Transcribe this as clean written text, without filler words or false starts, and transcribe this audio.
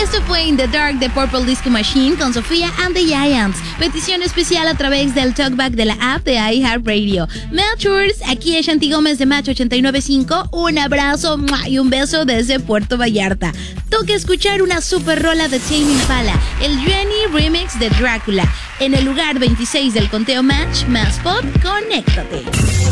Esto fue In the Dark de Purple Disco Machine con Sofía and the Giants. Petición especial a través del talkback de la app de iHeartRadio. Melchors, aquí es Shanti Gómez de Match 895. Un abrazo y un beso desde Puerto Vallarta. Toca escuchar una super rola de Tame Impala, el Jenny Remix de Drácula. En el lugar 26 del conteo Match, más pop, conéctate.